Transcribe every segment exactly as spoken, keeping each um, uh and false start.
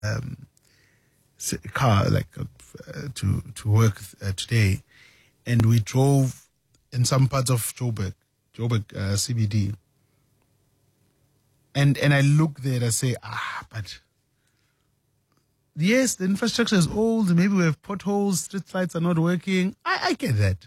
um, car, like uh, to to work uh, today, and we drove in some parts of Joburg, Joburg uh, C B D, and and I look there and I say, ah, but yes, the infrastructure is old. Maybe we have potholes, street lights are not working. I, I get that,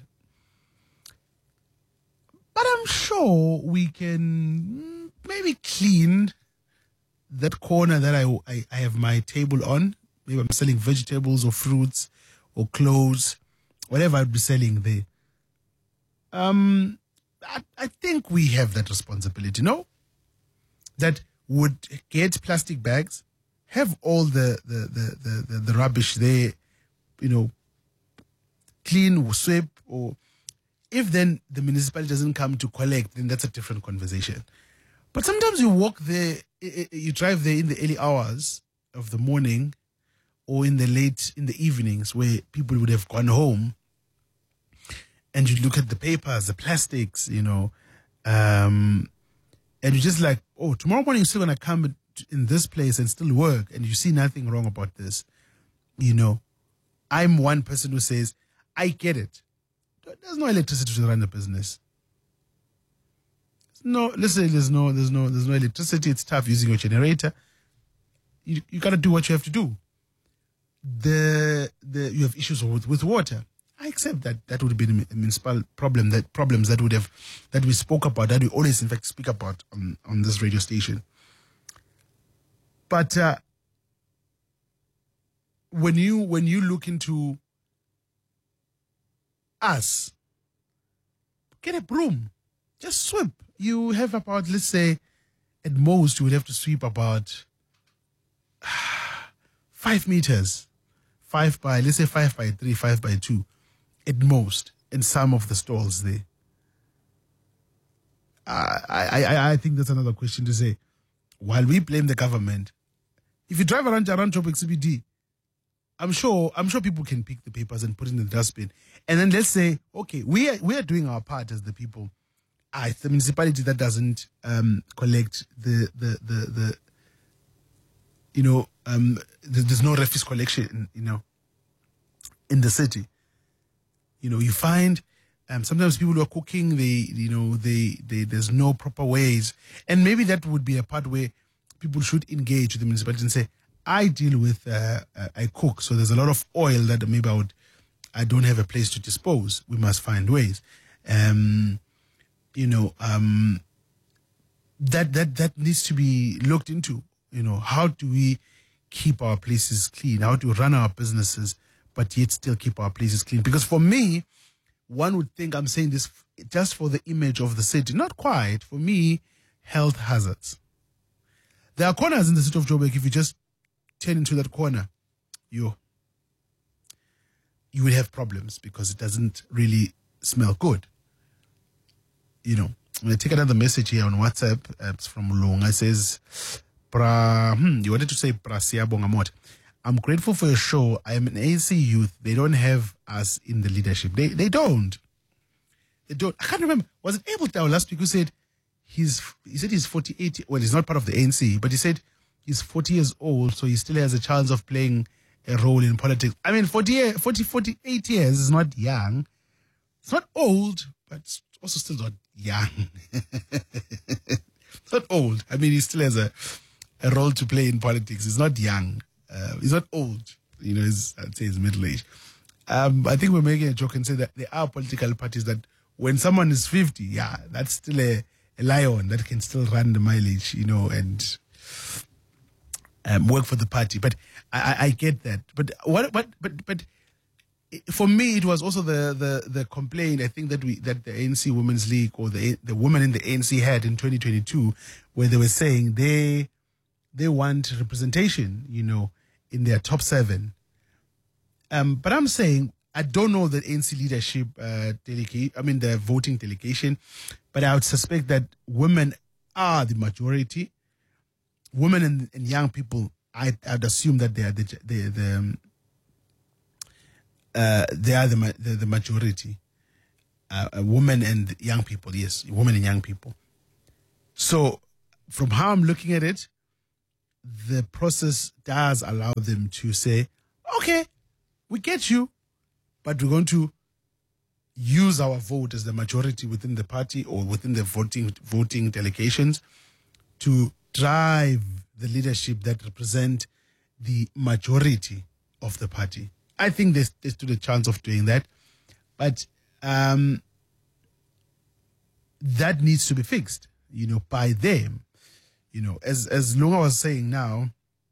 but I'm sure we can maybe clean that corner that I, I, I have my table on. Maybe I'm selling vegetables or fruits or clothes, whatever I'd be selling there. Um, I, I think we have that responsibility, no? That would get plastic bags, have all the, the, the, the, the, the rubbish there, you know, clean or sweep, or if then the municipality doesn't come to collect, then that's a different conversation. But sometimes you walk there, you drive there in the early hours of the morning or in the late, in the evenings where people would have gone home, and you look at the papers, the plastics, you know, um, and you're just like, oh, tomorrow morning you're still going to come in this place and still work, and you see nothing wrong about this. You know, I'm one person who says, I get it. There's no electricity to run the business. No, listen, there's no, there's no, there's no electricity. It's tough using your generator. You, you got to do what you have to do. The, the, you have issues with, with water. I accept that that would be the municipal problem, that problems that would have, that we spoke about, that we always in fact speak about on, on this radio station. But uh, when you when you look into us, get a broom, just sweep. You have about, let's say, at most you would have to sweep about five meters, five by, let's say five by three, five by two, at most, in some of the stalls there. Uh, I, I, I think that's another question to say. While we blame the government, if you drive around around Joburg C B D, I'm sure I'm sure people can pick the papers and put it in the dustbin. And then let's say, okay, we are we are doing our part as the people. Ah, it's the municipality that doesn't um, collect the, the the the you know um, there's no refuse collection, you know, in the city. You know, you find um, sometimes people who are cooking, they you know they, they there's no proper ways, and maybe that would be a part where people should engage with the municipality and say, I deal with uh, uh, I cook, so there's a lot of oil that maybe I would I don't have a place to dispose. We must find ways. Um, you know, um, that that that needs to be looked into. You know, how do we keep our places clean? How do we run our businesses, but yet still keep our places clean? Because for me, one would think I'm saying this just for the image of the city. Not quite. For me, health hazards. There are corners in the city of Joburg. If you just turn into that corner, you you will have problems because it doesn't really smell good. You know, I'm going to take another message here on WhatsApp. Uh, it's from Lunga. It says, Bra, hmm, you wanted to say, Bra Siyabonga Mot. I'm grateful for your show. I am an A N C youth. They don't have us in the leadership. They they don't. They don't. I can't remember. Was it Abel Tao last week who said he's, he said he's forty-eight. Well, he's not part of the A N C, but he said he's forty years old, so he still has a chance of playing a role in politics. I mean, forty, forty, forty-eight years is not young. It's not old, but it's also still not young. It's not old. I mean, he still has a, a role to play in politics. He's not young. Uh, he's not old. You know, he's, I'd say he's middle age. Um, I think we're making a joke and say that there are political parties that when someone is fifty, yeah, that's still a, a lion that can still run the mileage, you know, and um, work for the party. But I, I, I get that. But what? But but but for me, it was also the, the, the complaint I think that we that the A N C Women's League or the the women in the A N C had in twenty twenty-two, where they were saying they they want representation, you know, in their top seven. Um, but I'm saying I don't know the A N C leadership uh, delegate. I mean the voting delegation, but I would suspect that women are the majority. Women and, and young people, I, I'd assume that they are the the, the um, uh, they are the the, the majority. Uh, uh, women and young people, yes, women and young people. So, from how I'm looking at it, the process does allow them to say, okay, we get you, but we're going to use our vote as the majority within the party or within the voting voting delegations to drive the leadership that represent the majority of the party. I think they, they stood a chance of doing that, but um, that needs to be fixed, you know, by them. You know, as as Lunga was saying now,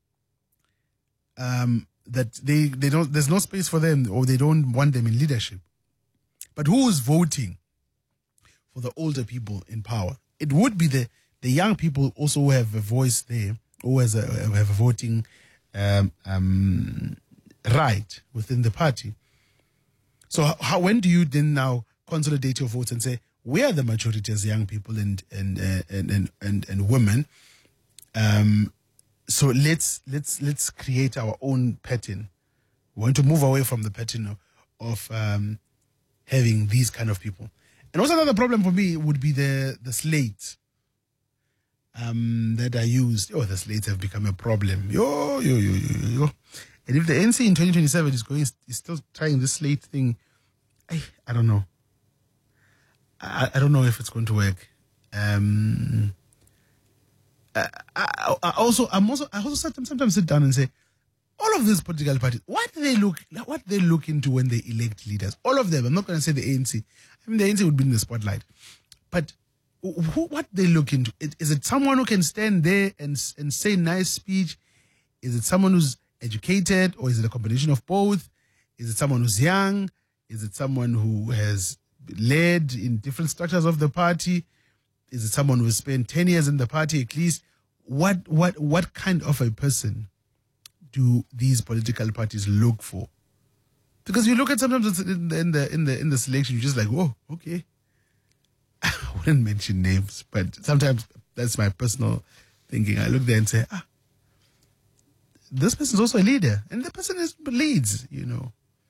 um, that they, they don't, there's no space for them, or they don't want them in leadership. But who is voting for the older people in power? It would be the, the young people also who have a voice there, who has a, have a voting um, um, right within the party. So how, when do you then now consolidate your votes and say, we are the majority as young people and and uh, and, and and and women? Um, so let's let's let's create our own pattern. We want to move away from the pattern of, of um, having these kind of people. And also another problem for me would be the the slates um, that are used. Oh, the slates have become a problem. Yo yo yo yo yo. And if the N C in twenty twenty-seven is going, is still trying this slate thing, I I don't know. I, I don't know if it's going to work. Um, I, I, I also, I'm also, I also sometimes sit down and say, all of these political parties, what do they look, what they look into when they elect leaders? All of them. I'm not going to say the A N C. I mean, the A N C would be in the spotlight, but who, what they look into? Is it someone who can stand there and and say nice speech? Is it someone who's educated, or is it a combination of both? Is it someone who's young? Is it someone who has led in different structures of the party? Is it someone who spent ten years in the party at least? What what what kind of a person do these political parties look for? Because you look at sometimes in the in the in the, in the selection, you're just like, oh, okay. I wouldn't mention names, but sometimes that's my personal thinking. I look there and say, ah, this person's also a leader, and the person is leads, you know.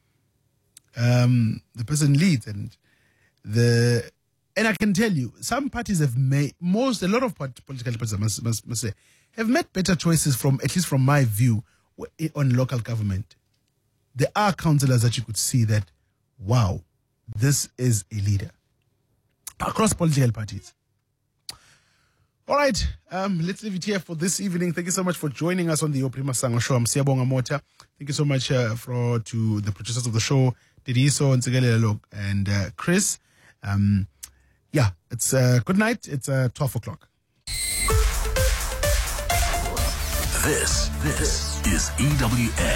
Um, the person leads, and the and I can tell you, some parties have made most a lot of part, political parties, I must, must must say, have made better choices from at least from my view on local government. There are councillors that you could see that, wow, this is a leader across political parties. All right, um, let's leave it here for this evening. Thank you so much for joining us on the Oprima Sango show. I'm Siyabonga Mota. Thank you so much uh, for to the producers of the show, Didiso and Ntsikelelo and uh, Chris. Um, yeah, it's uh, good night. It's uh, twelve o'clock. This, this is E W N.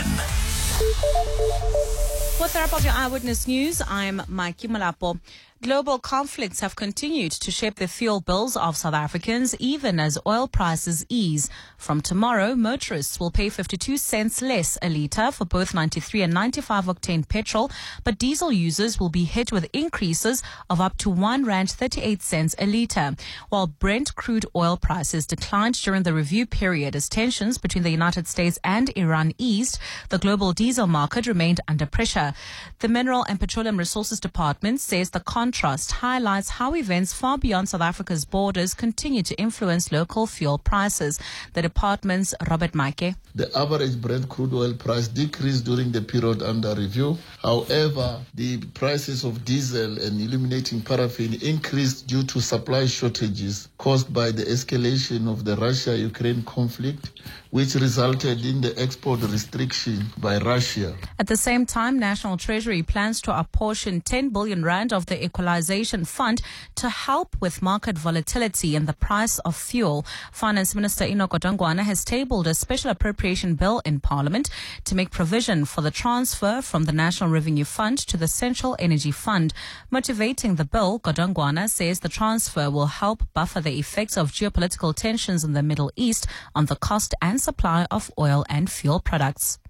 For the wrap of your Eyewitness News, I'm Maiki Malapo. Global conflicts have continued to shape the fuel bills of South Africans, even as oil prices ease. From tomorrow, motorists will pay fifty-two cents less a litre for both ninety-three and ninety-five octane petrol, but diesel users will be hit with increases of up to one rand thirty-eight cents a litre. While Brent crude oil prices declined during the review period as tensions between the United States and Iran eased, the global diesel market remained under pressure. The Mineral and Petroleum Resources Department says the contrast highlights how events far beyond South Africa's borders continue to influence local fuel prices. The department's Robert Maike. The average Brent crude oil price decreased during the period under review. However, the prices of diesel and illuminating paraffin increased due to supply shortages caused by the escalation of the Russia-Ukraine conflict, which resulted in the export restriction by Russia. At the same time, National Treasury plans to apportion ten billion rand of the Equalization Fund to help with market volatility and the price of fuel. Finance Minister Enoch Godongwana has tabled a special appropriation bill in Parliament to make provision for the transfer from the National Revenue Fund to the Central Energy Fund. Motivating the bill, Godongwana says the transfer will help buffer the effects of geopolitical tensions in the Middle East on the cost and supply of oil and fuel products.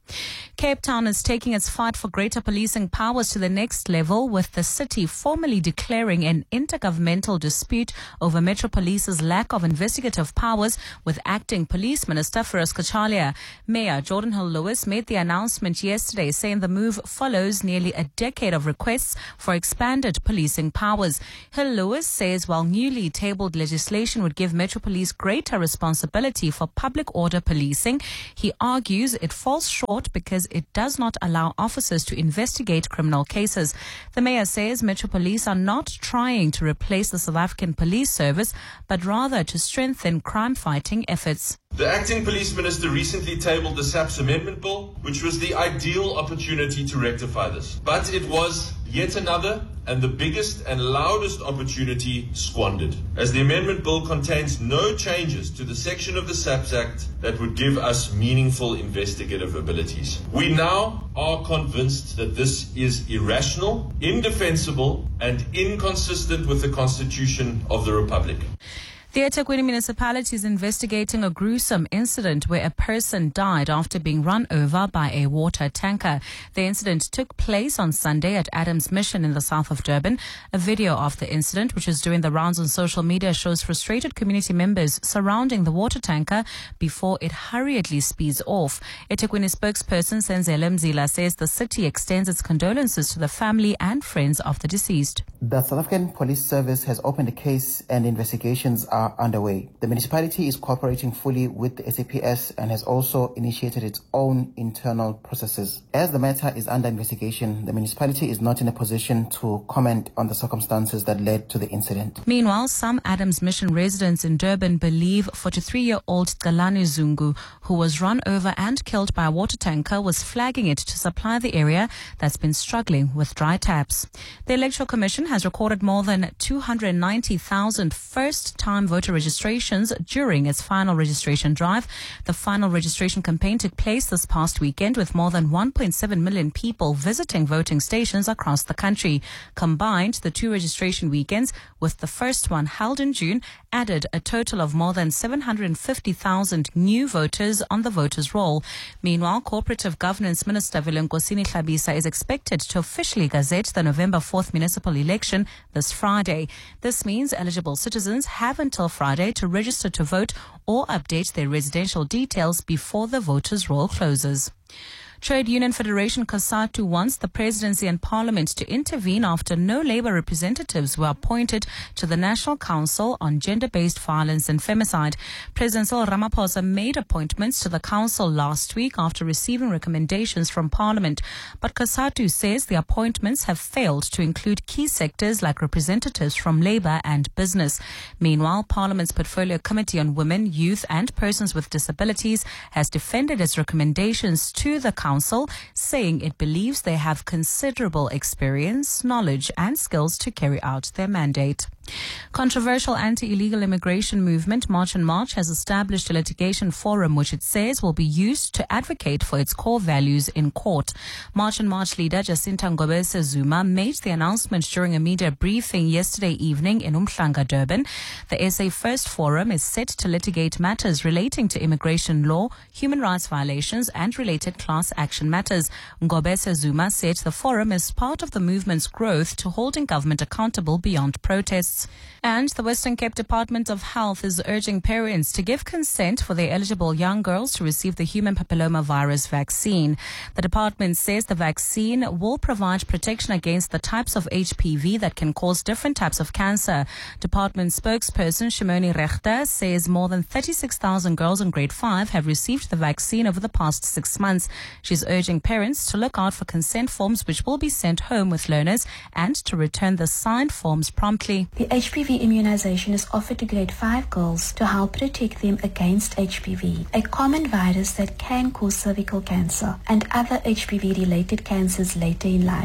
Cape Town is taking its fight for greater policing powers to the next level, with the city formally declaring an intergovernmental dispute over Metro Police's lack of investigative powers with Acting Police Minister Feroz Kachalia. Mayor Jordan Hill-Lewis made the announcement yesterday, saying the move follows nearly a decade of requests for expanded policing powers. Hill-Lewis says while newly tabled legislation would give Metro Police greater responsibility for public order policing, he argues it falls short because it does not allow officers to investigate criminal cases. The mayor says Metro Police are not trying to replace the South African Police Service, but rather to strengthen crime-fighting efforts. The Acting Police Minister recently tabled the SAPS Amendment Bill, which was the ideal opportunity to rectify this. But it was yet another and the biggest and loudest opportunity squandered, as the Amendment Bill contains no changes to the section of the SAPS Act that would give us meaningful investigative abilities. We now are convinced that this is irrational, indefensible, and inconsistent with the Constitution of the Republic. The eThekwini municipality is investigating a gruesome incident where a person died after being run over by a water tanker. The incident took place on Sunday at Adams Mission in the south of Durban. A video of the incident, which is doing the rounds on social media, shows frustrated community members surrounding the water tanker before it hurriedly speeds off. eThekwini spokesperson Senzele Mzila says the city extends its condolences to the family and friends of the deceased. The South African Police Service has opened a case and investigations are underway. The municipality is cooperating fully with the S A P S and has also initiated its own internal processes. As the matter is under investigation, the municipality is not in a position to comment on the circumstances that led to the incident. Meanwhile, some Adams Mission residents in Durban believe forty-three-year-old Galani Zungu, who was run over and killed by a water tanker, was flagging it to supply the area that's been struggling with dry taps. The Electoral Commission has recorded more than two hundred ninety thousand first-time voter registrations during its final registration drive. The final registration campaign took place this past weekend, with more than one point seven million people visiting voting stations across the country. Combined, the two registration weekends, with the first one held in June, added a total of more than seven hundred fifty thousand new voters on the voters' roll. Meanwhile, Cooperative Governance Minister Vilenkosini Hlabisa is expected to officially gazette the November fourth municipal election this Friday. This means eligible citizens have until Friday to register to vote or update their residential details before the voters' roll closes. Trade Union Federation COSATU wants the presidency and parliament to intervene after no Labour representatives were appointed to the National Council on Gender-Based Violence and Femicide. President Cyril Ramaphosa made appointments to the council last week after receiving recommendations from parliament. But COSATU says the appointments have failed to include key sectors like representatives from Labour and business. Meanwhile, Parliament's Portfolio Committee on Women, Youth and Persons with Disabilities has defended its recommendations to the council. Council, saying it believes they have considerable experience, knowledge and skills to carry out their mandate. Controversial anti-illegal immigration movement March and March has established a litigation forum which it says will be used to advocate for its core values in court. March and March leader Jacinta Ngobese Zuma made the announcement during a media briefing yesterday evening in Umhlanga, Durban. The S A First Forum is set to litigate matters relating to immigration law, human rights violations and related class action matters. Ngobese Zuma said the forum is part of the movement's growth to holding government accountable beyond protests. And the Western Cape Department of Health is urging parents to give consent for their eligible young girls to receive the human papillomavirus vaccine. The department says the vaccine will provide protection against the types of H P V that can cause different types of cancer. Department spokesperson Shimoni Rechter says more than thirty-six thousand girls in grade five have received the vaccine over the past six months. She's urging parents to look out for consent forms which will be sent home with learners and to return the signed forms promptly. The H P V immunization is offered to grade five girls to help protect them against H P V, a common virus that can cause cervical cancer and other H P V-related cancers later in life.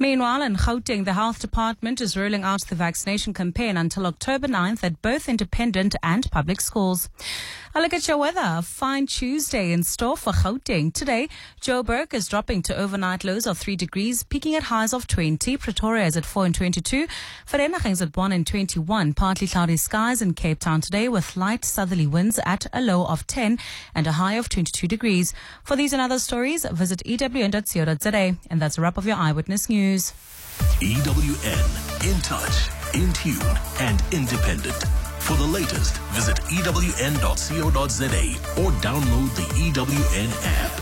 Meanwhile, in Gauteng, the health department is rolling out the vaccination campaign until October ninth at both independent and public schools. A look at your weather. A fine Tuesday in store for Gauteng. Today, Joburg is dropping to overnight lows of three degrees, peaking at highs of twenty. Pretoria is at four and twenty-two. Vereeniging is at one and twenty-one. Partly cloudy skies in Cape Town today with light southerly winds at a low of ten and a high of twenty-two degrees. For these and other stories, visit e w n dot co dot z a. And that's a wrap of your Eyewitness News. E W N, in touch, in tune, and independent. For the latest, visit e w n dot co dot z a or download the E W N app.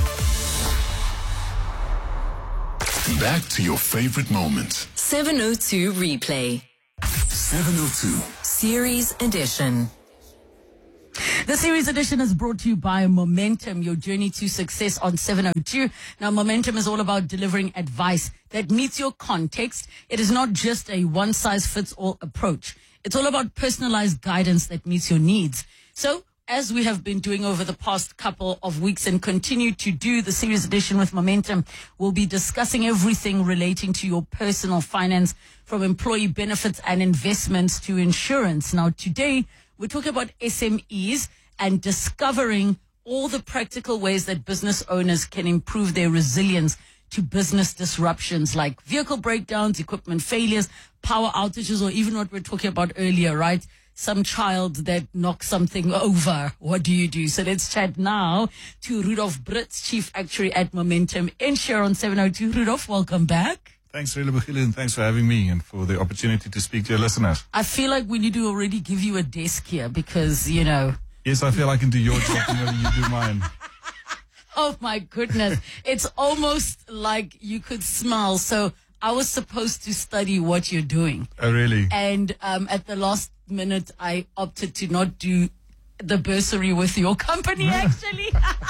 Back to your favorite moments. seven oh two Replay. seven oh two. Series Edition. The series edition is brought to you by Momentum, your journey to success on seven oh two. Now, Momentum is all about delivering advice that meets your context. It is not just a one-size-fits-all approach. It's all about personalized guidance that meets your needs. So, as we have been doing over the past couple of weeks and continue to do the series edition with Momentum, we'll be discussing everything relating to your personal finance, from employee benefits and investments to insurance. Now, today, we're talking about S M Es and discovering all the practical ways that business owners can improve their resilience to business disruptions like vehicle breakdowns, equipment failures, power outages, or even what we we're talking about earlier, right? Some child that knocks something over. What do you do? So let's chat now to Rudolph Brits, Chief Actuary at Momentum Insure on seven oh two. Rudolph, welcome back. Thanks, Relebogile, and thanks for having me and for the opportunity to speak to your listeners. I feel like we need to already give you a desk here because, you know. Yes, I feel I can do your job more than you do mine. Oh, my goodness. It's almost like you could smile. So I was supposed to study what you're doing. Oh, really? And um, at the last minute, I opted to not do the bursary with your company, actually.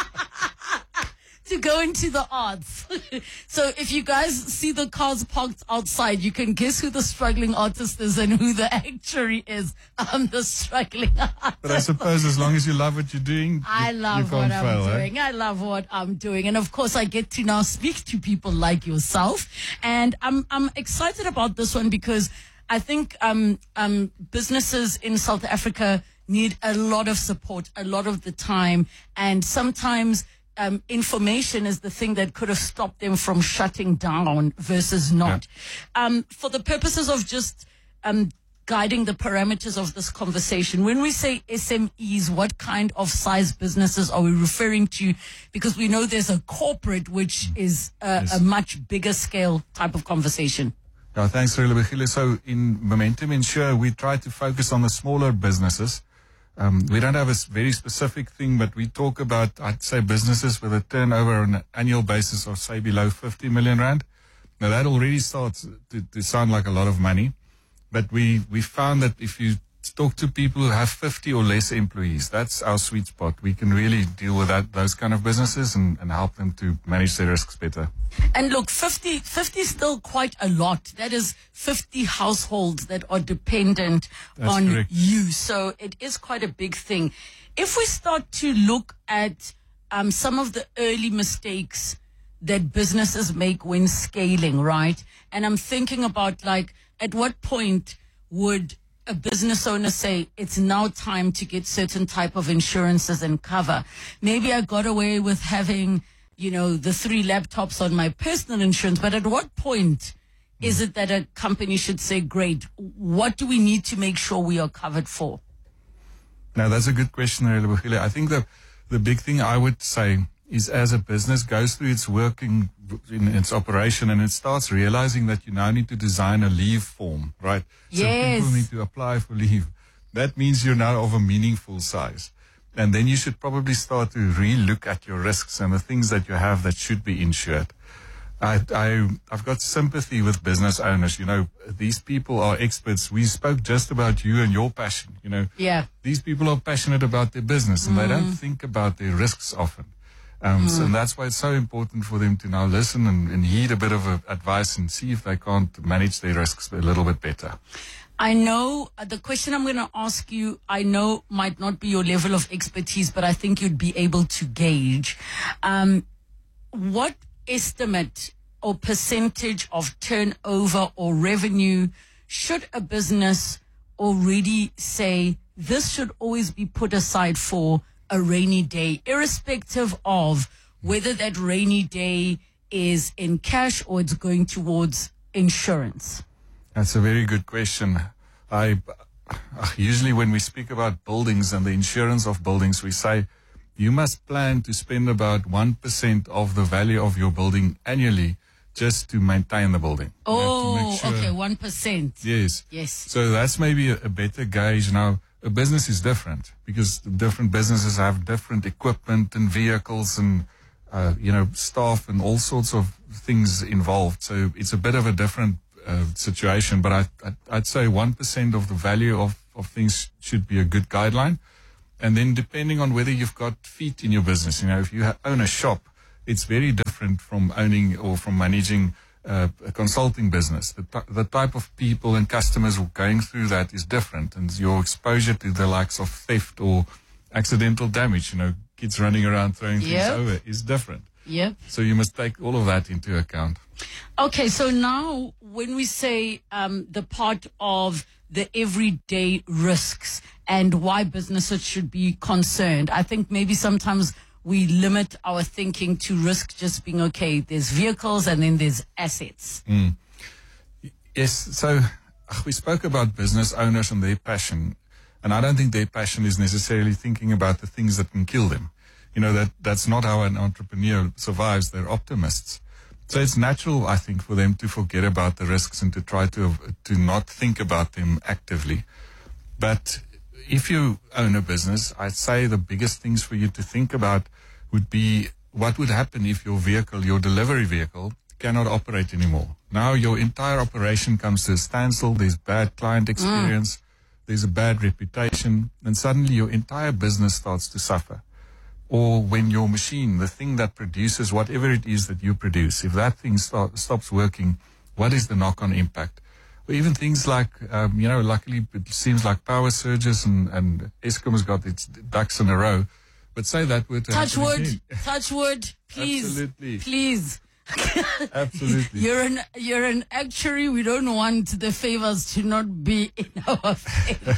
To go into the arts. So if you guys see the cars parked outside, you can guess who the struggling artist is and who the actuary is. I'm the struggling artist. But I suppose as long as you love what you're doing, I you, love you what can't I'm fail, doing. Eh? I love what I'm doing. And of course, I get to now speak to people like yourself. And I'm I'm excited about this one because I think um um businesses in South Africa need a lot of support a lot of the time. And sometimes Um, information is the thing that could have stopped them from shutting down versus not. Yeah. Um, for the purposes of just um, guiding the parameters of this conversation, when we say S M Es, what kind of size businesses are we referring to? Because we know there's a corporate, which is a, yes. a much bigger scale type of conversation. Yeah, thanks, Relebogile. So in Momentum Insure, we try to focus on the smaller businesses. Um, we don't have a very specific thing, but we talk about, I'd say, businesses with a turnover on an annual basis of, say, below fifty million rand. Now, that already starts to, to sound like a lot of money. But we, we found that if you talk to people who have fifty or less employees, that's our sweet spot. We can really deal with that, those kind of businesses and, and help them to manage their risks better. And look, fifty, fifty is still quite a lot. That is fifty households that are dependent That's on correct. you. So it is quite a big thing. If we start to look at um, some of the early mistakes that businesses make when scaling, right? And I'm thinking about, like, at what point would a business owner say it's now time to get certain type of insurances and cover? Maybe I got away with having, you know, the three laptops on my personal insurance, but at what point is it that a company should say, great, what do we need to make sure we are covered for? Now, that's a good question, Relebogile. I think the, the big thing I would say is, as a business goes through its working in its operation and it starts realizing that you now need to design a leave form, right? Yes. So people need to apply for leave. That means you're now of a meaningful size. And then you should probably start to re-look at your risks and the things that you have that should be insured. I, I, I've got sympathy with business owners. You know, these people are experts. We spoke just about you and your passion. You know, yeah. These people are passionate about their business and mm. they don't think about their risks often. Um, mm. so, and that's why it's so important for them to now listen and, and heed a bit of a, advice and see if they can't manage their risks a little bit better. I know uh, the question I'm going to ask you, I know might not be your level of expertise, but I think you'd be able to gauge. Um, what estimate or percentage of turnover or revenue should a business already say this should always be put aside for a rainy day, irrespective of whether that rainy day is in cash or it's going towards insurance? That's a very good question. I uh, usually when we speak about buildings and the insurance of buildings, we say you must plan to spend about one percent of the value of your building annually just to maintain the building. You have to Oh, make sure- okay, one percent. Yes. Yes. So that's maybe a, a better gauge. Now, a business is different because different businesses have different equipment and vehicles and, uh, you know, staff and all sorts of things involved. So it's a bit of a different uh, situation, but I, I, I'd say one percent of the value of, of things should be a good guideline. And then depending on whether you've got feet in your business, you know, if you ha- own a shop, it's very different from owning or from managing uh, a consulting business. The, t- the type of people and customers who are going through that is different, and your exposure to the likes of theft or accidental damage, you know, kids running around throwing Yep. things over, is different. Yep. So you must take all of that into account. Okay, so now when we say um, the part of the everyday risks and why businesses should be concerned, I think maybe sometimes we limit our thinking to risk just being, okay, there's vehicles and then there's assets. Mm. Yes, so uh, we spoke about business owners and their passion, and I don't think their passion is necessarily thinking about the things that can kill them. You know, that that's not how an entrepreneur survives. They're optimists. So it's natural, I think, for them to forget about the risks and to try to to not think about them actively. But if you own a business, I'd say the biggest things for you to think about would be what would happen if your vehicle, your delivery vehicle, cannot operate anymore. Now your entire operation comes to a standstill. There's bad client experience. Mm. There's a bad reputation. And suddenly your entire business starts to suffer. Or when your machine, the thing that produces whatever it is that you produce, if that thing start, stops working, what is the knock-on impact? Or even things like, um, you know, luckily it seems like power surges and, and Eskom has got its ducks in a row. But say that word to Touch happen wood, again. touch wood, please. Absolutely. Please. Absolutely. You're an you're an actuary. We don't want the favors to not be in our favor.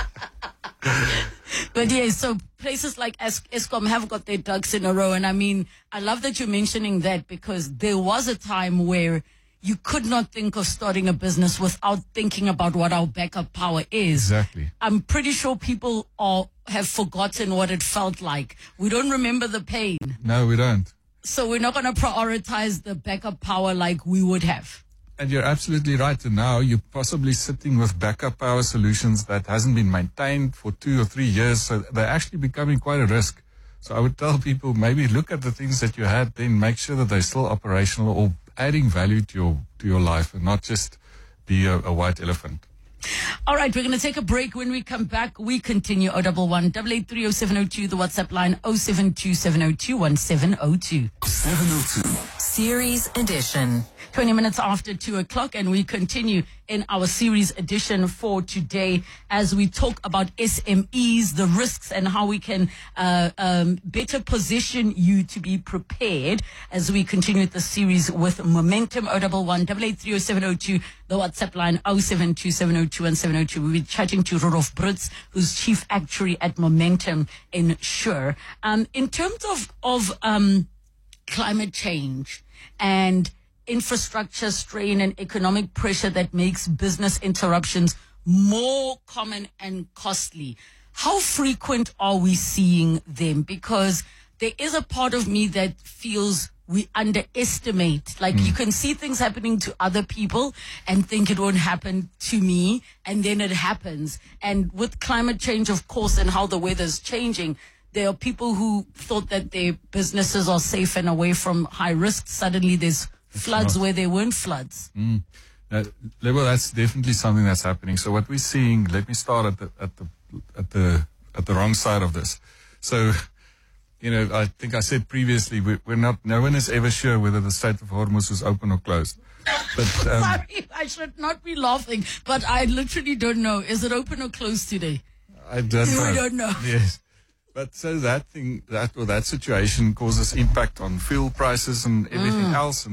But yeah, so places like Es- Eskom have got their ducks in a row. And I mean, I love that you're mentioning that, because there was a time where you could not think of starting a business without thinking about what our backup power is. Exactly. I'm pretty sure people are, have forgotten what it felt like. We don't remember the pain. No, we don't. So we're not going to prioritize the backup power like we would have. And you're absolutely right. And now you're possibly sitting with backup power solutions that hasn't been maintained for two or three years. So they're actually becoming quite a risk. So I would tell people, maybe look at the things that you had, then make sure that they're still operational or adding value to your to your life, and not just be a, a white elephant. All right, we're going to take a break. When we come back, we continue. oh one one, eight eight three oh seven oh two, the WhatsApp line oh seven two seven oh two one seven oh two. seven oh two. Series edition. twenty minutes after two o'clock, and we continue in our series edition for today as we talk about S M Es, the risks, and how we can uh, um, better position you to be prepared as we continue the series with Momentum. oh one one, eight eight three oh seven oh two, the WhatsApp line oh seven two seven oh two one seven oh two. We'll be chatting to Rudolf Brits, who's Chief Actuary at Momentum Insure. Um, in terms of, of um, climate change and infrastructure strain and economic pressure that makes business interruptions more common and costly, how frequent are we seeing them? Because there is a part of me that feels we underestimate. Like, mm. you can see things happening to other people and think it won't happen to me, and then it happens. And with climate change, of course, and how the weather's changing, there are people who thought that their businesses are safe and away from high risk. Suddenly there's floods not. where there weren't floods. Mm. Uh, well, that's definitely something that's happening. So what we're seeing, let me start at the at the at the at the wrong side of this. So, you know, I think I said previously, we, we're not. No one is ever sure whether the Strait of Hormuz is open or closed. But um, sorry, I should not be laughing, but I literally don't know. Is it open or closed today? I don't know. We don't know. Yes. But so that thing, that or that situation causes impact on fuel prices and everything Mm. else, and it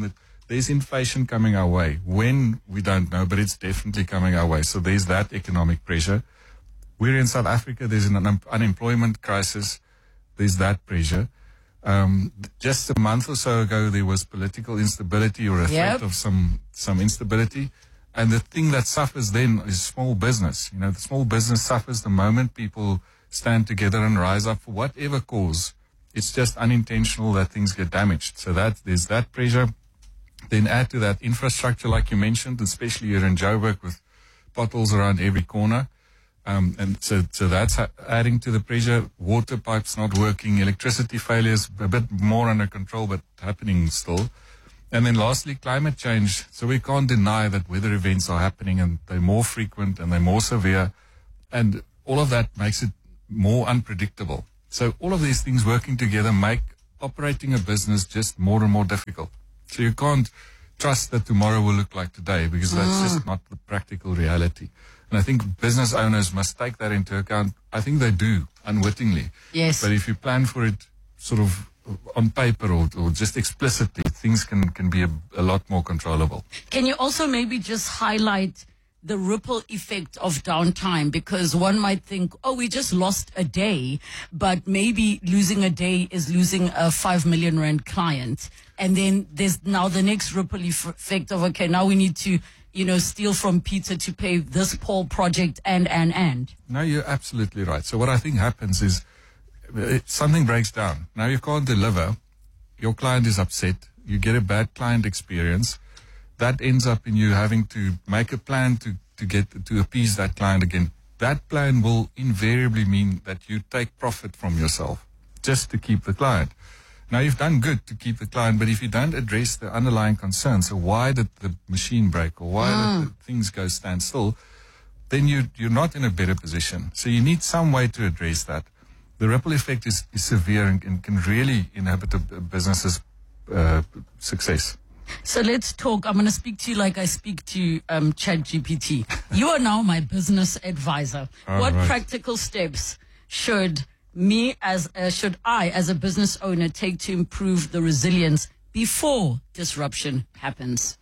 there's inflation coming our way. When, we don't know, but it's definitely coming our way. So there's that economic pressure. We're in South Africa, there's an un- unemployment crisis. There's that pressure. Um, just a month or so ago, there was political instability or a Yep. threat of some, some instability. And the thing that suffers then is small business. You know, the small business suffers the moment people stand together and rise up for whatever cause. It's just unintentional that things get damaged. So that there's that pressure. Then add to that infrastructure, like you mentioned, especially here in Joburg with potholes around every corner. Um, and so, so that's ha- adding to the pressure. Water pipes not working, electricity failures a bit more under control, but happening still. And then lastly, climate change. So we can't deny that weather events are happening and they're more frequent and they're more severe. And all of that makes it more unpredictable. So all of these things working together make operating a business just more and more difficult. So you can't trust that tomorrow will look like today, because that's just not the practical reality. And I think business owners must take that into account. I think they do, unwittingly. Yes. But if you plan for it sort of on paper or, or just explicitly, things can, can be a, a lot more controllable. Can you also maybe just highlight the ripple effect of downtime? Because one might think, oh, we just lost a day, but maybe losing a day is losing a five million rand client. And then there's now the next ripple effect of, okay, now we need to, you know, steal from Peter to pay this Paul project and, and, and. No, you're absolutely right. So what I think happens is it, something breaks down. Now you can't deliver. Your client is upset. You get a bad client experience. That ends up in you having to make a plan to, to get to appease that client again. That plan will invariably mean that you take profit from yourself just to keep the client. Now, you've done good to keep the client, but if you don't address the underlying concerns, so why did the machine break or why mm. did the things go stand still, then you, you're not in a better position. So you need some way to address that. The ripple effect is, is severe and, and can really inhibit a, a business's uh, success. So let's talk. I'm going to speak to you like I speak to um, ChatGPT. You are now my business advisor. All what right. practical steps should me as uh, should I as a business owner take to improve the resilience before disruption happens?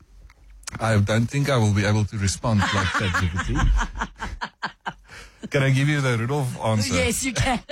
I don't think I will be able to respond like ChatGPT. Can I give you the Rudolph answer? Yes, you can.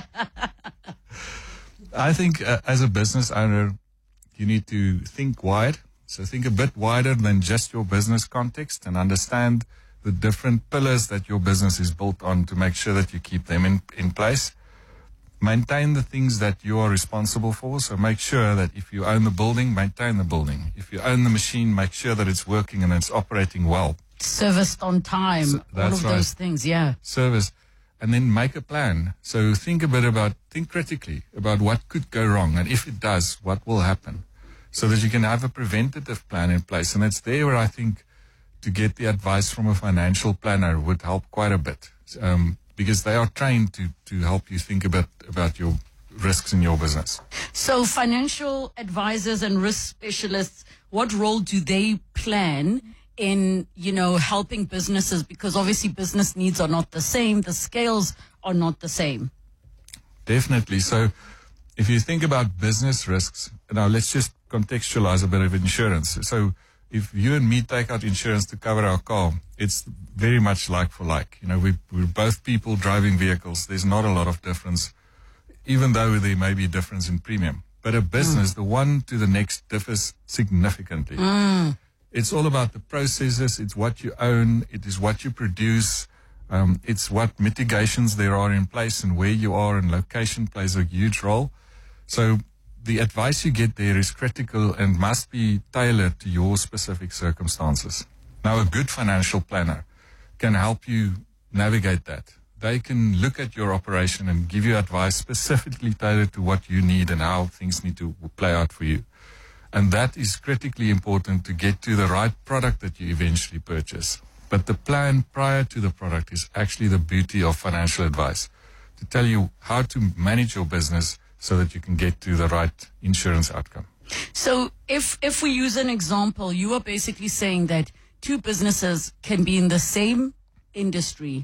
I think uh, as a business owner, you need to think wide. So think a bit wider than just your business context and understand the different pillars that your business is built on to make sure that you keep them in, in place. Maintain the things that you are responsible for. So make sure that if you own the building, maintain the building. If you own the machine, make sure that it's working and it's operating well. Serviced on time, So all that's of right. those things, yeah. Service. And then make a plan. So think a bit about, think critically about what could go wrong. And if it does, what will happen? So that you can have a preventative plan in place. And it's there where I think to get the advice from a financial planner would help quite a bit. Um, because they are trained to, to help you think about, about your risks in your business. So financial advisors and risk specialists, what role do they plan in, you know, helping businesses? Because obviously business needs are not the same. The scales are not the same. Definitely. So if you think about business risks, now let's just contextualize a bit of insurance. So if you and me take out insurance to cover our car, it's very much like for like. You know, we, we're both people driving vehicles. There's not a lot of difference, even though there may be a difference in premium. But a business, mm. the one to the next differs significantly. Mm. It's all about the processes. It's what you own. It is what you produce. Um, it's what mitigations there are in place and where you are, and location plays a huge role. So the advice you get there is critical and must be tailored to your specific circumstances. Now, a good financial planner can help you navigate that. They can look at your operation and give you advice specifically tailored to what you need and how things need to play out for you. And that is critically important to get to the right product that you eventually purchase. But the plan prior to the product is actually the beauty of financial advice, to tell you how to manage your business so that you can get to the right insurance outcome. So if if we use an example, you are basically saying that two businesses can be in the same industry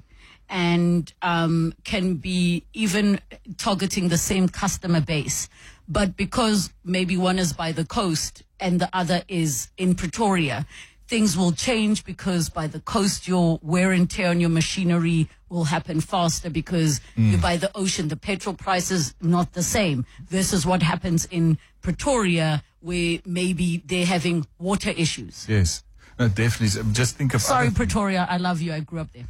and um, can be even targeting the same customer base. But because maybe one is by the coast and the other is in Pretoria. Things will change because by the coast, your wear and tear on your machinery will happen faster because mm. you're by the ocean. The petrol price is not the same versus what happens in Pretoria, where maybe they're having water issues. Yes. No, definitely. Just think of Sorry, other Pretoria. I love you. I grew up there.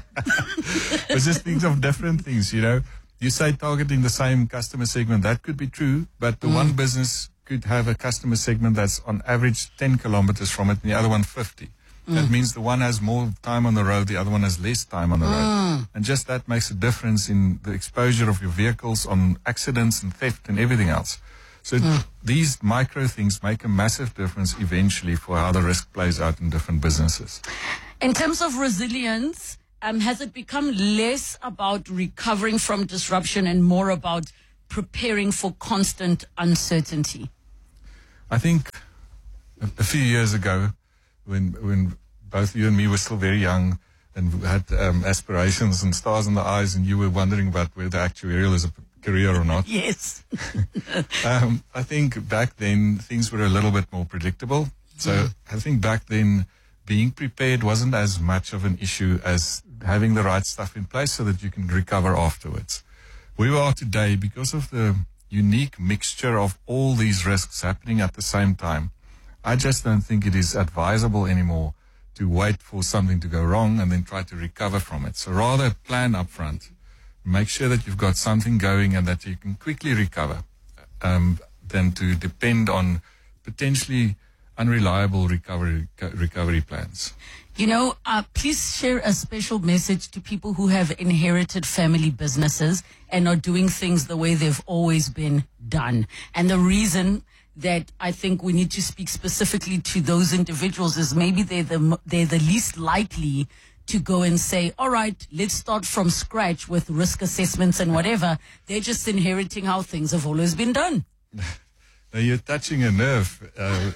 But just think of different things, you know. You say targeting the same customer segment. That could be true, but the mm. one business could have a customer segment that's on average ten kilometers from it and the other one fifty. Mm. That means the one has more time on the road, the other one has less time on the mm. road. And just that makes a difference in the exposure of your vehicles on accidents and theft and everything else. So mm. these micro things make a massive difference eventually for how the risk plays out in different businesses. In terms of resilience, um, has it become less about recovering from disruption and more about preparing for constant uncertainty? I think a, a few years ago, when when both you and me were still very young and had um, aspirations and stars in the eyes, and you were wondering about whether actuarial is a career or not. Yes. um, I think back then things were a little bit more predictable. So mm. I think back then being prepared wasn't as much of an issue as having the right stuff in place so that you can recover afterwards. We are today, because of the unique mixture of all these risks happening at the same time, I just don't think it is advisable anymore to wait for something to go wrong and then try to recover from it. So rather plan up front, make sure that you've got something going and that you can quickly recover, um, than to depend on potentially unreliable recovery recovery plans. You know, uh, please share a special message to people who have inherited family businesses and are doing things the way they've always been done. And the reason that I think we need to speak specifically to those individuals is maybe they're the, they're the least likely to go and say, all right, let's start from scratch with risk assessments and whatever. They're just inheriting how things have always been done. Now you're touching a nerve. Uh,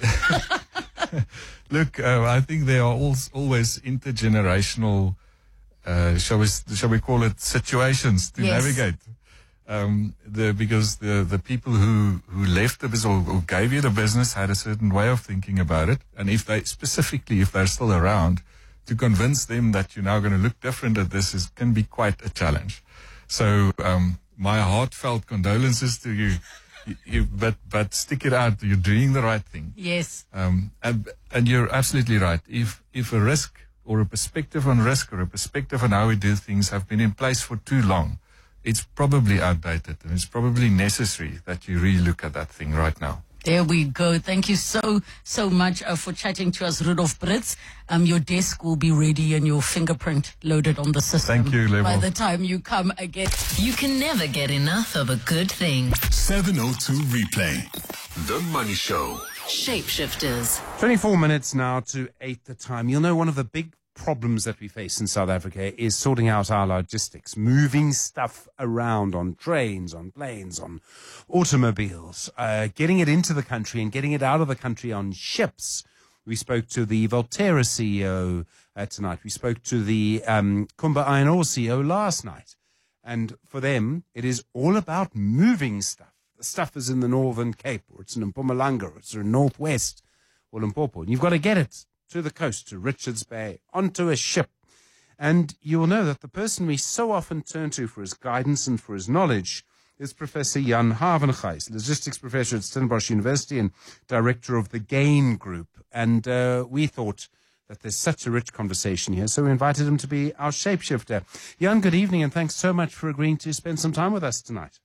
look, uh, I think there are always, always intergenerational, uh, shall we shall we call it, situations to yes. navigate. Um, the, because the, the people who, who left the business or who gave you the business had a certain way of thinking about it. And if they, specifically if they're still around, to convince them that you're now going to look different at this is, can be quite a challenge. So, um, my heartfelt condolences to you. You, you, but but stick it out. You're doing the right thing. Yes. Um, and and you're absolutely right. If if a risk or a perspective on risk or a perspective on how we do things have been in place for too long, it's probably outdated, and it's probably necessary that you really look at that thing right now. There we go. Thank you so, so much uh, for chatting to us, Rudolf Brits. Um, your desk will be ready and your fingerprint loaded on the system. Thank you, Lebo. By the time you come again. You can never get enough of a good thing. seven oh two Replay. The Money Show. Shapeshifters. twenty-four minutes now to eight the time. You'll know one of the big problems that we face in South Africa is sorting out our logistics, moving stuff around on trains, on planes, on automobiles, uh, getting it into the country and getting it out of the country on ships. We spoke to the Volterra C E O uh, tonight. We spoke to the um, Kumba Iron Ore C E O last night. And for them, it is all about moving stuff. The stuff is in the Northern Cape, or it's in Mpumalanga, or it's in Northwest, or Limpopo. And you've got to get it to the coast, to Richards Bay, onto a ship. And you will know that the person we so often turn to for his guidance and for his knowledge is Professor Jan Havenhuis, logistics professor at Stellenbosch University and director of the GAIN Group. And uh, we thought that there's such a rich conversation here, so we invited him to be our shapeshifter. Jan, good evening, and thanks so much for agreeing to spend some time with us tonight.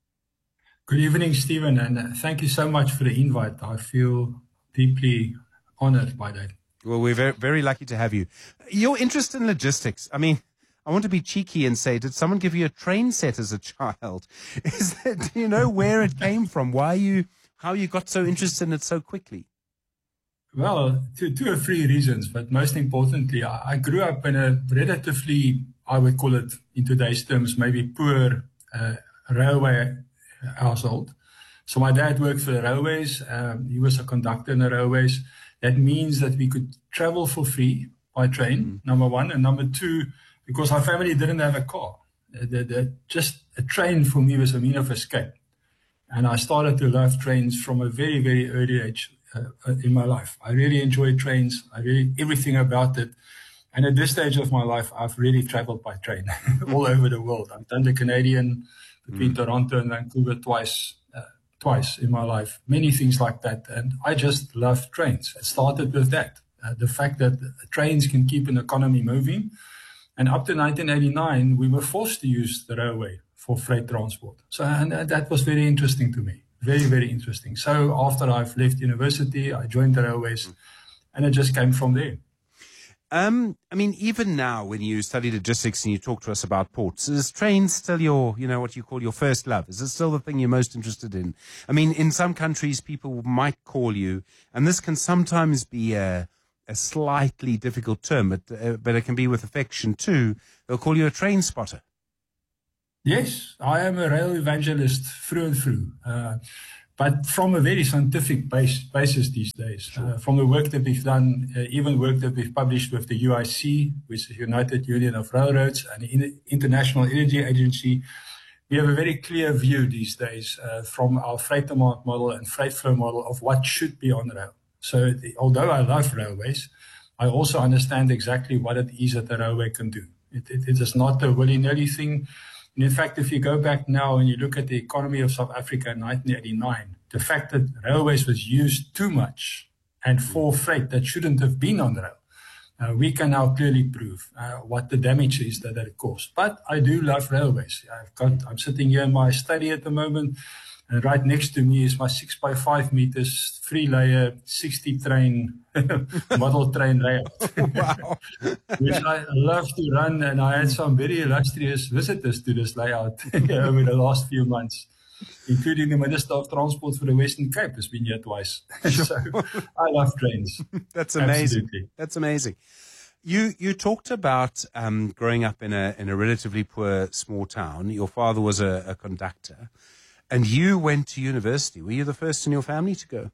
Good evening, Stephen, and thank you so much for the invite. I feel deeply honored by that. Well, we're very, very lucky to have you. Your interest in logistics, I mean, I want to be cheeky and say, did someone give you a train set as a child? Is that, do you know where it came from? Why you, how you got so interested in it so quickly? Well, two, two or three reasons, but most importantly, I, I grew up in a relatively, I would call it in today's terms, maybe poor uh, railway household. So my dad worked for the railways. Um, he was a conductor in the railways. That means that we could travel for free by train, mm. number one. And number two, because our family didn't have a car. The, the, just a train for me was a mean of escape. And I started to love trains from a very, very early age. uh, in my life. I really enjoy trains. I really, everything about it. And at this stage of my life, I've really traveled by train all over the world. I've done the Canadian between mm. Toronto and Vancouver twice, uh, twice in my life, many things like that. And I just love trains. It started with that, uh, the fact that trains can keep an economy moving. And up to nineteen eighty-nine, we were forced to use the railway for freight transport. So and that was very interesting to me, very, very interesting. So after I've left university, I joined the railways, and it just came from there. Um, I mean, even now, when you study logistics and you talk to us about ports, is trains still your, you know, what you call your first love? Is it still the thing you're most interested in? I mean, in some countries, people might call you, and this can sometimes be a, a slightly difficult term, but uh, but it can be with affection too. They'll call you a train spotter. Yes, I am a rail evangelist through and through. Uh, But from a very scientific base, basis these days, sure. uh, from the work that we've done, uh, even work that we've published with the U I C, which is United Union of Railroads, and the International Energy Agency, we have a very clear view these days uh, from our freight demand model and freight flow model of what should be on rail. So the, although I love railways, I also understand exactly what it is that the railway can do. It, it, it is not a willy-nilly thing. And in fact, if you go back now and you look at the economy of South Africa in nineteen eighty-nine, the fact that railways was used too much and for freight that shouldn't have been on rail, uh, we can now clearly prove uh, what the damage is that it caused. But I do love railways. I've got, I'm sitting here in my study at the moment, and right next to me is my six by five meters, three layer, sixty train, model train layout. Wow. Which I love to run. And I had some very illustrious visitors to this layout over the last few months, including the Minister of Transport for the Western Cape has been here twice. So I love trains. That's amazing. Absolutely. That's amazing. You you talked about um, growing up in a in a relatively poor small town. Your father was a, a conductor. And you went to university. Were you the first in your family to go?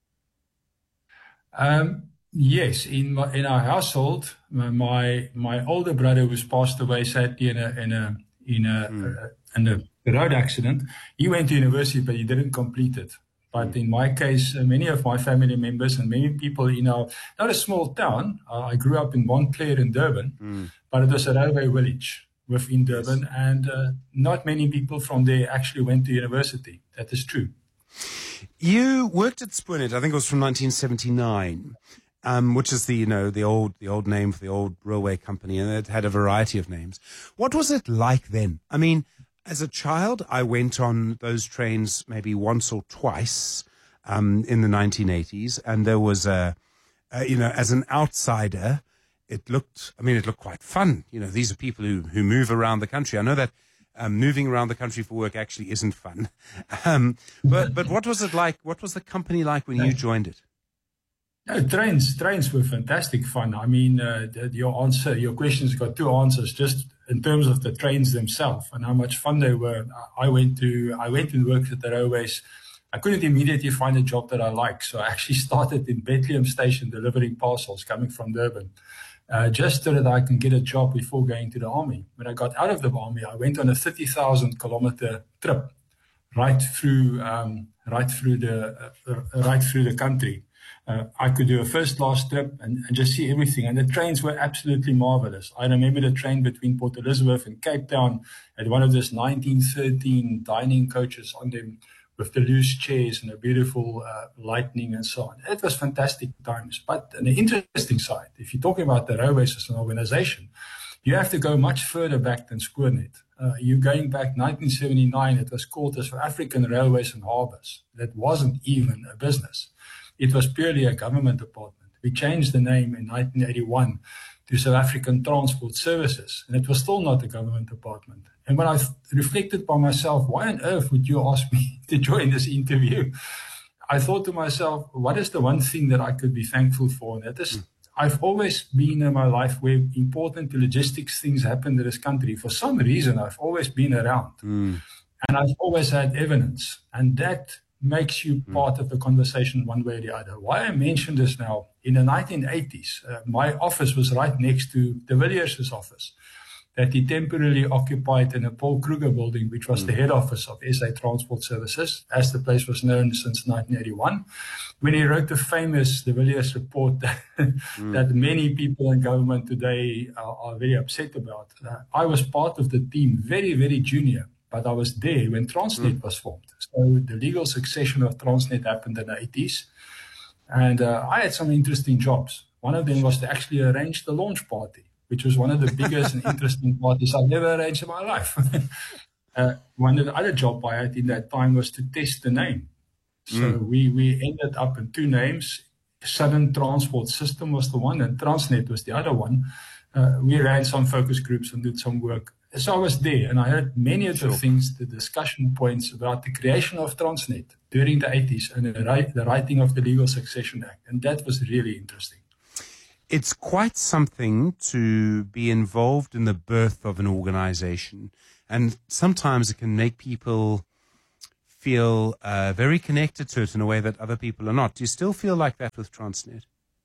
Um, yes, in my, in our household, my my older brother, who's passed away sadly in a in a in a, mm. uh, in a road accident, he went to university, but he didn't complete it. But in my case, uh, many of my family members and many people in our not a small town. Uh, I grew up in Montclair in Durban, mm. but it was a railway village within Durban, yes. and uh, not many people from there actually went to university. That is true. You worked at Spoornet, I think it was from nineteen seventy-nine, um, which is the you know the old the old name for the old railway company, and it had a variety of names. What was it like then? I mean, as a child, I went on those trains maybe once or twice um, in the nineteen eighties, and there was a, a you know as an outsider. It looked, I mean, it looked quite fun. You know, these are people who, who move around the country. I know that um, moving around the country for work actually isn't fun. Um, but but what was it like? What was the company like when you joined it? No, trains, trains were fantastic fun. I mean, uh, the, your answer, your question's got two answers. Just in terms of the trains themselves and how much fun they were. I went to, I went and worked at the railways. I couldn't immediately find a job that I liked, so I actually started in Bethlehem Station delivering parcels coming from Durban. Uh, just so that I can get a job before going to the army. When I got out of the army, I went on a thirty thousand kilometer trip right through, um, right through the, uh, right through the country. Uh, I could do a first class trip and, and just see everything. And the trains were absolutely marvelous. I remember the train between Port Elizabeth and Cape Town had one of those nineteen thirteen dining coaches on them, with the loose chairs and a beautiful uh, lighting and so on. It was fantastic times. But on the interesting side, if you're talking about the railways as an organization, you have to go much further back than Spoornet. Uh, you're going back nineteen seventy-nine, it was called the South African Railways and Harbours. That wasn't even a business. It was purely a government department. We changed the name in nineteen eighty-one to South African Transport Services, and it was still not a government department. And when I reflected by myself, why on earth would you ask me to join this interview? I thought to myself, what is the one thing that I could be thankful for? And that is, mm. I've always been in my life where important logistics things happen in this country. For some reason, I've always been around. Mm. And I've always had evidence. And that makes you mm. part of the conversation one way or the other. Why I mention this now, in the nineteen eighties, uh, my office was right next to de Villiers' office. that he temporarily occupied in a Paul Kruger building, which was mm. the head office of S A Transport Services, as the place was known since nineteen eighty-one, when he wrote the famous De Villiers report that, mm. that many people in government today are, are very upset about. Uh, I was part of the team, very, very junior, but I was there when Transnet mm. was formed. So the legal succession of Transnet happened in the eighties. And uh, I had some interesting jobs. One of them was to actually arrange the launch party, which was one of the biggest and interesting parties I've ever arranged in my life. uh, one of the other job I had in that time was to test the name. So mm. we, we ended up in two names. Southern Transport System was the one, and Transnet was the other one. Uh, we ran some focus groups and did some work. So I was there, and I heard many of sure. the things, the discussion points about the creation of Transnet during the eighties and the, ri- the writing of the Legal Succession Act. And that was really interesting. It's quite something to be involved in the birth of an organization. And sometimes it can make people feel uh, very connected to it in a way that other people are not. Do you still feel like that with Transnet?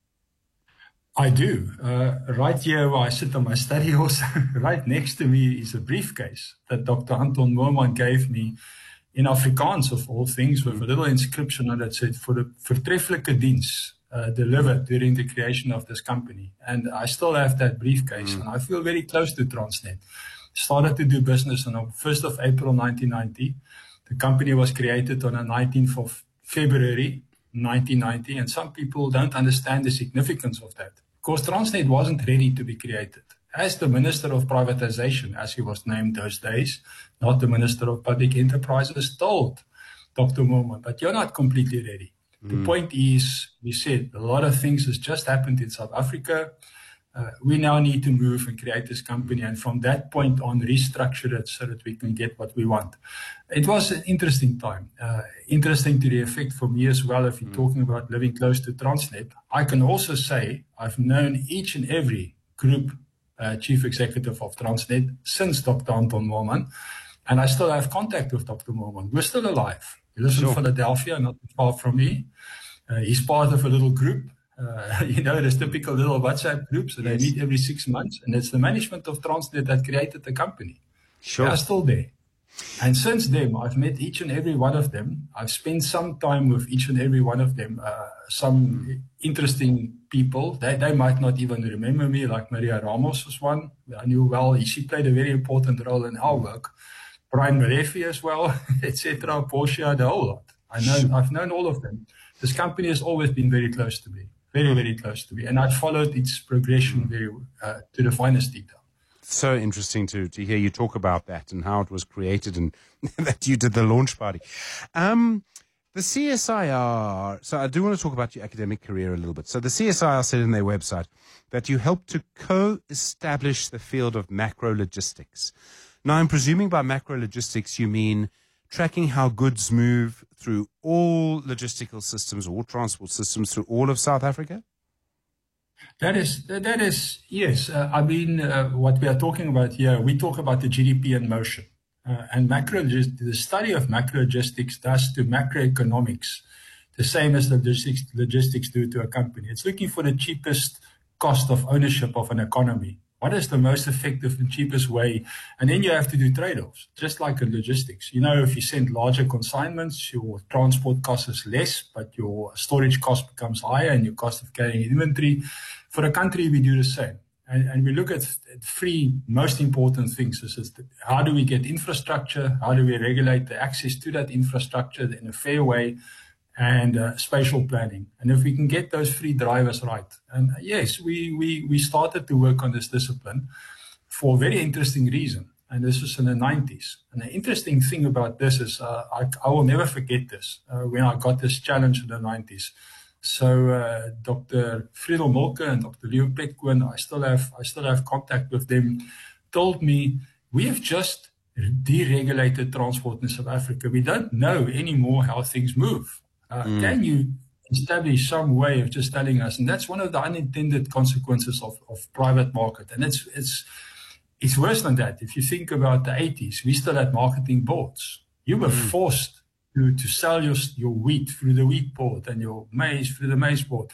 I do. Uh, right here where I sit on my study horse, right next to me is a briefcase that Doctor Anton Moorman gave me in Afrikaans, of all things, with a little inscription on it that said, "For the vertreffelijke diens uh, delivered during the creation of this company." And I still have that briefcase, mm. and I feel very close to Transnet. Started to do business on the first of April nineteen ninety. The company was created on the nineteenth of February nineteen ninety, and some people don't understand the significance of that. Because Transnet wasn't ready to be created. As the Minister of Privatization, as he was named those days, not the Minister of Public Enterprises, told Doctor Moorman, but you're not completely ready. Mm. The point is, we said a lot of things has just happened in South Africa. Uh, we now need to move and create this company, and from that point on, restructure it so that we can get what we want. It was an interesting time, uh, interesting to the effect for me as well. If you're mm. talking about living close to Transnet, I can also say I've known each and every group uh, chief executive of Transnet since Doctor Anton Moorman, and I still have contact with Doctor Moorman. We're still alive. He lives sure. in Philadelphia, not far from me. Uh, he's part of a little group. Uh, you know, there's typical little WhatsApp groups, and yes. they meet every six months, and it's the management of Transnet that created the company. Sure. They are still there. And since then, I've met each and every one of them. I've spent some time with each and every one of them, uh, some mm. interesting people. They, they might not even remember me, like Maria Ramos was one. I knew well. She played a very important role in our work. Brian Marefi as well, et cetera, Portia, the whole lot. I know, sure. I've known all of them. This company has always been very close to me. Very, very close to me. And I've followed its progression very uh, to the finest detail. So interesting to, to hear you talk about that and how it was created and that you did the launch party. Um, the C S I R, so I do want to talk about your academic career a little bit. So the C S I R said in their website that you helped to co-establish the field of macro logistics. Now, I'm presuming by macro logistics you mean tracking how goods move through all logistical systems, all transport systems through all of South Africa? That is, that is, yes. Uh, I mean, uh, what we are talking about here, we talk about the G D P in motion. Uh, and macro, the study of macro logistics does to macroeconomics the same as the logistics, logistics do to a company. It's looking for the cheapest cost of ownership of an economy. What is the most effective and cheapest way? And then you have to do trade-offs, just like in logistics. You know, if you send larger consignments, your transport cost is less, but your storage cost becomes higher and your cost of carrying inventory. For a country, we do the same. And, and we look at three most important things. This is the, how do we get infrastructure? How do we regulate the access to that infrastructure in a fair way? And uh, spatial planning. And if we can get those three drivers right. And uh, yes, we, we, we started to work on this discipline for a very interesting reason. And this was in the nineties. And the interesting thing about this is uh, I, I will never forget this uh, when I got this challenge in the nineties. So uh, Doctor Friedel Molke and Doctor Leo Petquin, I still have I still have contact with them, told me we have just deregulated transport in South Africa. We don't know anymore how things move. Uh, mm. Can you establish some way of just telling us? And that's one of the unintended consequences of, of private market. And it's it's it's worse than that. If you think about the eighties, we still had marketing boards. You were mm. forced to, to sell your, your wheat through the wheat board and your maize through the maize board.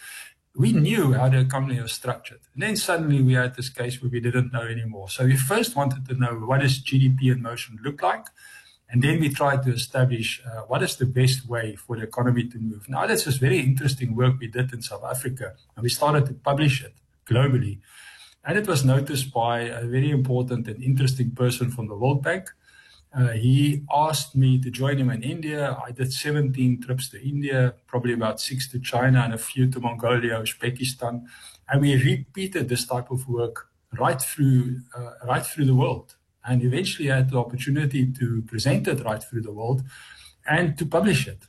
we knew how the economy was structured. And then suddenly we had this case where we didn't know anymore. So we first wanted to know, what does G D P in motion look like? And then we tried to establish uh, what is the best way for the economy to move. Now, this is very interesting work we did in South Africa, and we started to publish it globally. And it was noticed by a very important and interesting person from the World Bank. Uh, he asked me to join him in India. I did seventeen trips to India, probably about six to China and a few to Mongolia, Uzbekistan. And we repeated this type of work right through, uh, right through the world. And eventually I had the opportunity to present it right through the world and to publish it.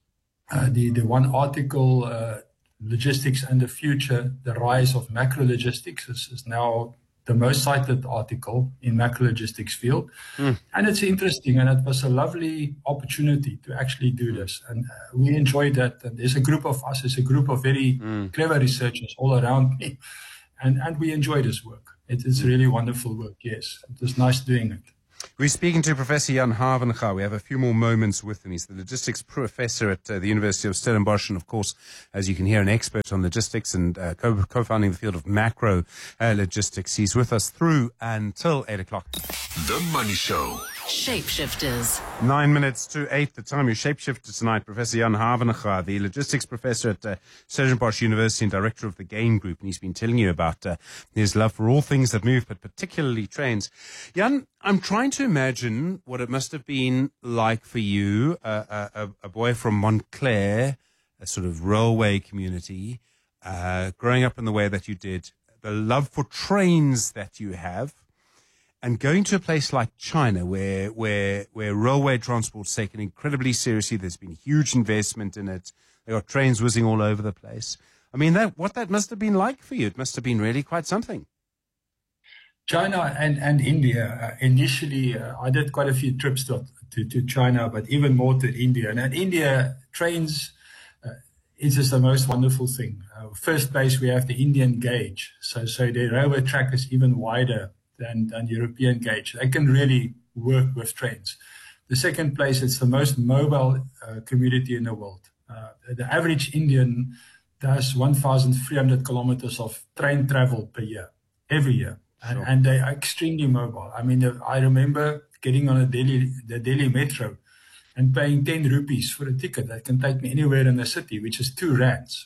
Uh, the, the one article, uh, Logistics and the Future, The Rise of Macro Logistics, is, is now the most cited article in macro logistics field. Mm. And it's interesting, and it was a lovely opportunity to actually do this. And uh, we enjoyed that. And there's a group of us, there's a group of very mm. clever researchers all around me. And, and we enjoy this work. It is really wonderful work, yes. It was nice doing it. We're speaking to Professor Jan Havenga. We have a few more moments with him. He's the logistics professor at uh, the University of Stellenbosch, and of course, as you can hear, an expert on logistics and uh, co- co-founding the field of macro uh, logistics. He's with us through until eight o'clock. The Money Show. Shapeshifters. Nine minutes to eight, the time. Your shapeshifter tonight, Professor Jan Havenga, the logistics professor at uh, Stellenbosch University and director of the GAIN Group. And he's been telling you about uh, his love for all things that move, but particularly trains. Jan, I'm trying to imagine what it must have been like for you, uh, a, a boy from Montclair, a sort of railway community, uh, growing up in the way that you did, the love for trains that you have, and going to a place like China, where where where railway transport's taken incredibly seriously. There's been huge investment in it. There are trains whizzing all over the place. I mean, that what that must have been like for you. It must have been really quite something. China and, and India. Uh, initially, uh, I did quite a few trips to, to, to China, but even more to India. And at India, trains uh, is just the most wonderful thing. Uh, first place, we have the Indian gauge. So, so the railway track is even wider than, than European gauge. They can really work with trains. The second place, it's the most mobile uh, community in the world. Uh, the average Indian does one thousand three hundred kilometers of train travel per year, every year. And, sure. and they are extremely mobile. I mean, I remember getting on a Delhi, the Delhi metro and paying ten rupees for a ticket that can take me anywhere in the city, which is two rands.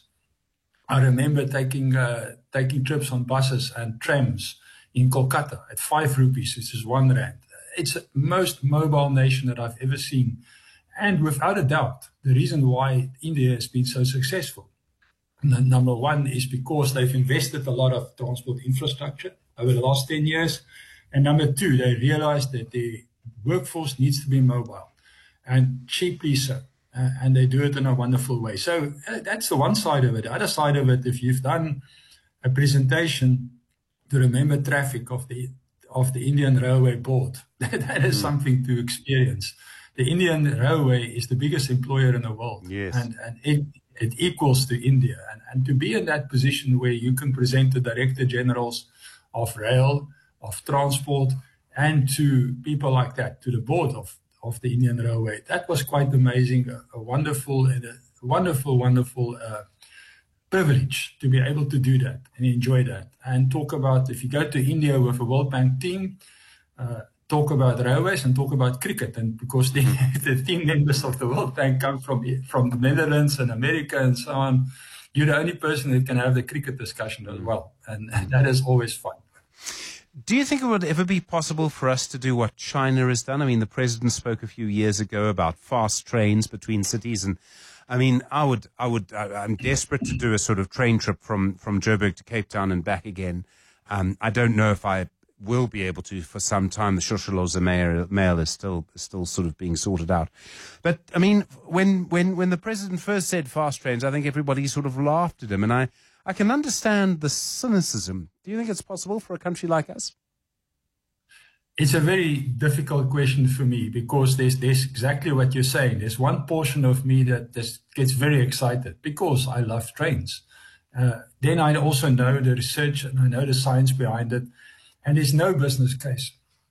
I remember taking uh, taking trips on buses and trams in Kolkata at five rupees, which is one rand. It's the most mobile nation that I've ever seen. And without a doubt, the reason why India has been so successful, number one, is because they've invested a lot of transport infrastructure over the last ten years. And number two, they realized that the workforce needs to be mobile and cheaply so. Uh, and they do it in a wonderful way. So uh, that's the one side of it. The other side of it, if you've done a presentation to remember traffic of the of the Indian Railway Board, that is mm. something to experience. The Indian Railway is the biggest employer in the world. Yes. And, and it, it equals to India. And, and to be in that position where you can present to director generals of rail, of transport, and to people like that, to the board of, of the Indian Railway, that was quite amazing, a, a wonderful, and a wonderful, wonderful uh, privilege to be able to do that and enjoy that. And talk about, if you go to India with a World Bank team, uh, talk about railways and talk about cricket. And because the, the team members of the World Bank come from, from the Netherlands and America and so on, you're the only person that can have the cricket discussion as well. And, and that is always fun. Do you think it would ever be possible for us to do what China has done? I mean, the president spoke a few years ago about fast trains between cities. And I mean, I would, I would, I'm desperate to do a sort of train trip from, from Joburg to Cape Town and back again. Um, I don't know if I will be able to for some time. The Shosholoza mail, mail is still, still sort of being sorted out. But I mean, when, when, when the president first said fast trains, I think everybody sort of laughed at him. And I, I can understand the cynicism. Do you think it's possible for a country like us? It's a very difficult question for me because there's, there's exactly what you're saying. There's one portion of me that just gets very excited because I love trains. Uh, then I also know the research and I know the science behind it. And there's no business case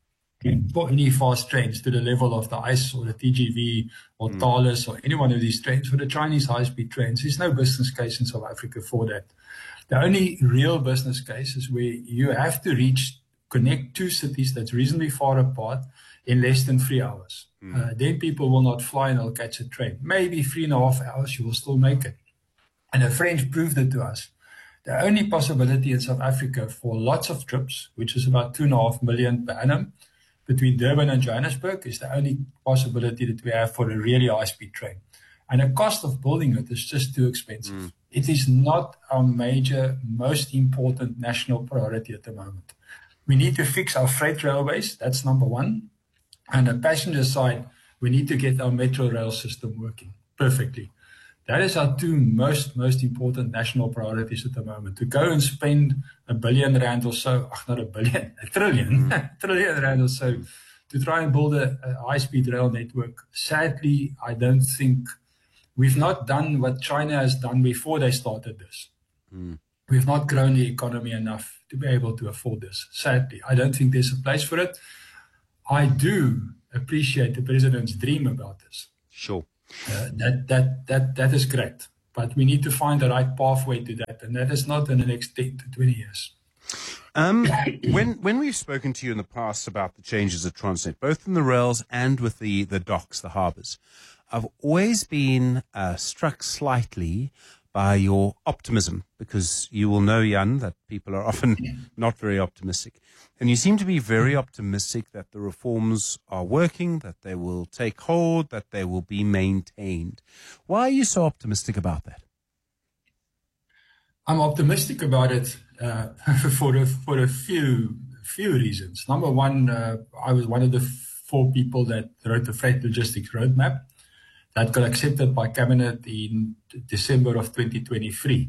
for any fast trains to the level of the ICE or the T G V or mm. Thales or any one of these trains. For the Chinese high-speed trains, there's no business case in South Africa for that. The only real business case is where you have to reach, connect two cities that's reasonably far apart in less than three hours. Mm. Uh, then people will not fly and they'll catch a train. Maybe three and a half hours, you will still make it. And the French proved it to us. The only possibility in South Africa for lots of trips, which is about two and a half million per annum, between Durban and Johannesburg, is the only possibility that we have for a really high-speed train. And the cost of building it is just too expensive. Mm. It is not our major, most important national priority at the moment. We need to fix our freight railways. That's number one. And the passenger side, we need to get our metro rail system working perfectly. That is our two most, most important national priorities at the moment. To go and spend a billion rand or so, ach, not a billion, a trillion, mm. a trillion rand or so, to try and build a, a high-speed rail network. Sadly, I don't think we've not done what China has done before they started this. Mm. We've not grown the economy enough to be able to afford this. Sadly, I don't think there's a place for it. I do appreciate the president's dream about this. Sure. Uh, that that that that is great, but we need to find the right pathway to that, and that is not in the next ten to twenty years. Um, when when we've spoken to you in the past about the changes at Transnet, both in the rails and with the the docks, the harbours, I've always been uh, struck slightly by your optimism, because you will know, Jan, that people are often not very optimistic. And you seem to be very optimistic that the reforms are working, that they will take hold, that they will be maintained. Why are you so optimistic about that? I'm optimistic about it uh, for a, for a few few reasons. Number one, uh, I was one of the four people that wrote the Freight Logistics Roadmap that got accepted by Cabinet in December of twenty twenty-three.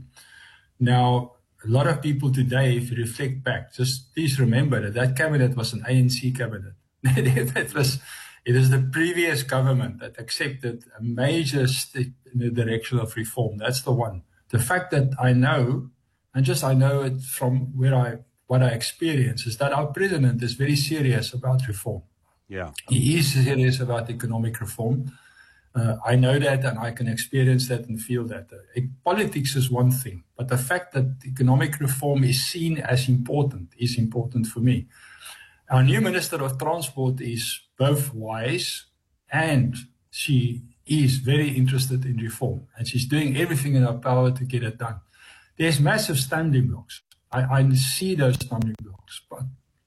Now, a lot of people today, if you reflect back, just please remember that that cabinet was an A N C cabinet. That was, it is the previous government that accepted a major step in the direction of reform. That's the one. The fact that I know, and just I know it from where I what I experience, is that our president is very serious about reform. Yeah, he is serious about economic reform. Uh, I know that, and I can experience that and feel that. Uh, politics is one thing, but the fact that economic reform is seen as important is important for me. Our new Minister of Transport is both wise and she is very interested in reform, and she's doing everything in her power to get it done. There's massive stumbling blocks. I, I see those stumbling blocks, but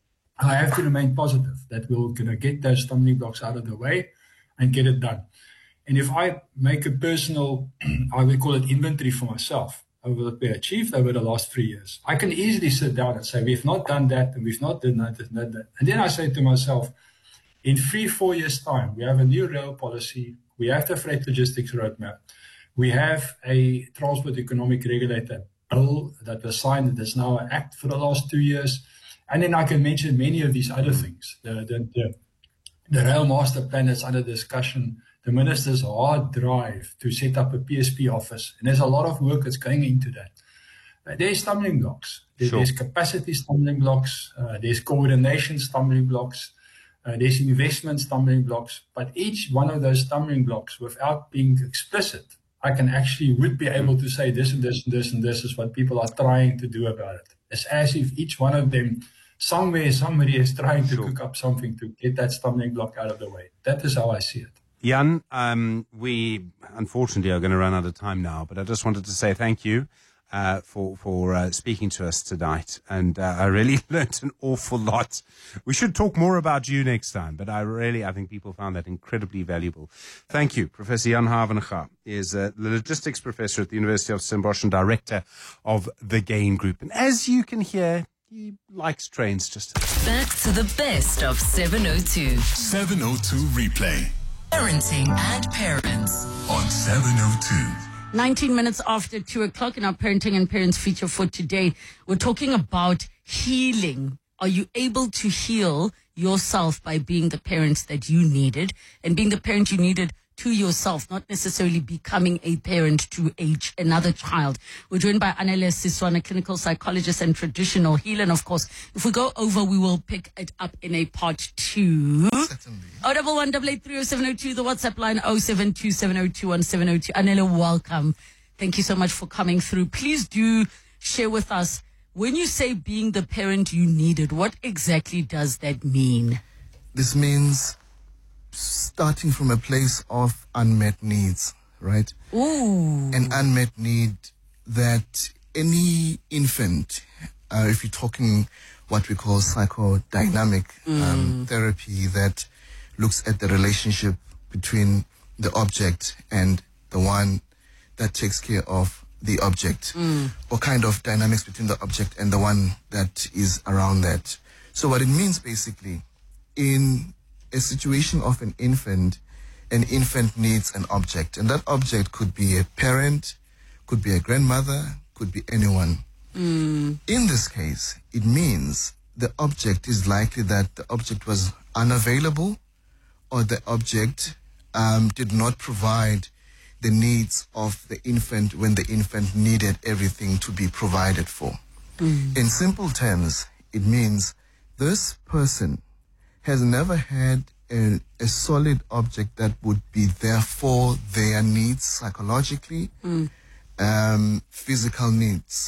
I have to remain positive that we're going to get those stumbling blocks out of the way and get it done. And if I make a personal, I would call it inventory for myself over what we achieved over the last three years, I can easily sit down and say, we've not done that, and we've not done that, and that, that. And then I say to myself, in three, four years' time, we have a new rail policy, we have the Freight Logistics Roadmap, we have a Transport Economic Regulator bill that was signed, that is now an act for the last two years. And then I can mention many of these other things. The, the, the, the Rail Master Plan that's under discussion, the minister's hard drive to set up a P S P office. And there's a lot of work that's going into that. Uh, there's stumbling blocks. There, sure. There's capacity stumbling blocks. Uh, there's coordination stumbling blocks. Uh, there's investment stumbling blocks. But each one of those stumbling blocks, without being explicit, I can actually would be able to say this and this and this and this is what people are trying to do about it. It's as if each one of them, somewhere, somebody is trying to sure. cook up something to get that stumbling block out of the way. That is how I see it. Jan, um, we unfortunately are going to run out of time now, but I just wanted to say thank you uh, for for uh, speaking to us tonight, and uh, I really learnt an awful lot. We should talk more about you next time, but I really, I think people found that incredibly valuable. Thank you. Professor Jan Havenga is uh, the logistics professor at the University of Stellenbosch and director of the GAIN Group. And as you can hear, he likes trains just. Back to the best of seven oh two. seven oh two Replay. Parenting and Parents on seven oh two. nineteen minutes after two o'clock in our Parenting and Parents feature for today, we're talking about healing. Are you able to heal yourself by being the parent that you needed and being the parent you needed to yourself, not necessarily becoming a parent to a, ch- another child. We're joined by Anele Siswana, clinical psychologist and traditional healer. And of course, if we go over, we will pick it up in a part two. Certainly. oh double one double eight three oh seven oh two, the WhatsApp line oh seven two seven oh two one seven oh two. Anele, welcome. Thank you so much for coming through. Please do share with us, when you say being the parent you needed, what exactly does that mean? This means starting from a place of unmet needs, right? Ooh. An unmet need that any infant, uh, if you're talking what we call psychodynamic Mm. um, therapy that looks at the relationship between the object and the one that takes care of the object, Mm. or kind of dynamics between the object and the one that is around that. So what it means basically, in a situation of an infant, an infant needs an object, and that object could be a parent, could be a grandmother, could be anyone. Mm. In this case, it means the object is likely that the object was unavailable, or the object um, did not provide the needs of the infant when the infant needed everything to be provided for. Mm. In simple terms, it means this person has never had a, a solid object that would be there for their needs psychologically, Mm. um, physical needs.